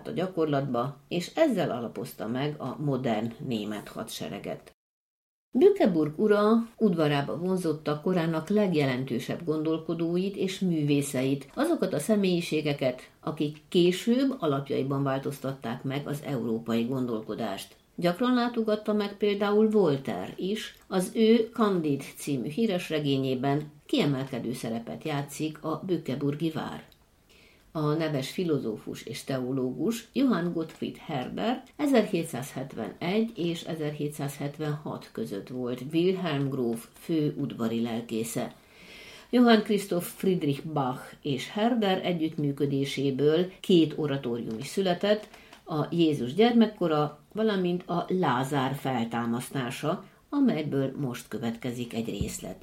át a gyakorlatba, és ezzel alapozta meg a modern német hadsereget. Bückeburg ura udvarába vonzotta korának legjelentősebb gondolkodóit és művészeit, azokat a személyiségeket, akik később alapjaiban változtatták meg az európai gondolkodást. Gyakran látogatta meg például Voltaire is, az ő Candide című híres regényében kiemelkedő szerepet játszik a bückeburgi vár. A neves filozófus és teológus Johann Gottfried Herder 1771 és 1776 között volt Wilhelm gróf fő udvari lelkésze. Johann Christoph Friedrich Bach és Herder együttműködéséből 2 oratórium is született, a Jézus gyermekkora, valamint a Lázár feltámasztása, amelyből most következik egy részlet.